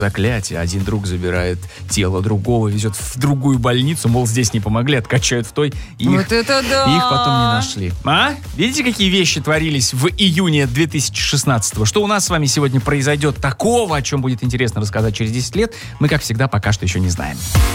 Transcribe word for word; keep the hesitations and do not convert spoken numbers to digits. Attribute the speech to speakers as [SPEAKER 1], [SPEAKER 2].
[SPEAKER 1] Заклятие. Один друг забирает тело другого, везет в другую больницу, мол, здесь не помогли, откачают в той, и
[SPEAKER 2] Вот
[SPEAKER 1] их,
[SPEAKER 2] это да!
[SPEAKER 1] их потом не нашли. А? Видите, какие вещи творились в июне две тысячи шестнадцатого? Что у нас с вами сегодня произойдет такого, о чем будет интересно рассказать через десять лет, мы, как всегда, пока что еще не знаем.